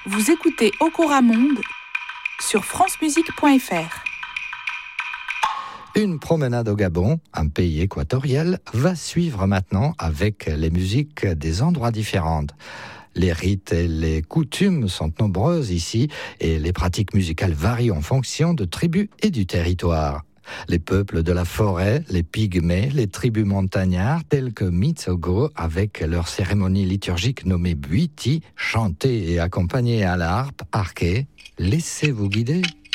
Vous écoutez Okora Monde sur francemusique.fr. Une promenade au Gabon, un pays équatorial, va suivre maintenant avec les musiques des endroits différents. Les rites et les coutumes sont nombreuses ici et les pratiques musicales varient en fonction de tribus et du territoire. Les peuples de la forêt, les pygmées, les tribus montagnards tels que Mitsogo avec leur cérémonie liturgique nommée Buiti, chantée et accompagnée à la harpe arquée. Laissez-vous guider.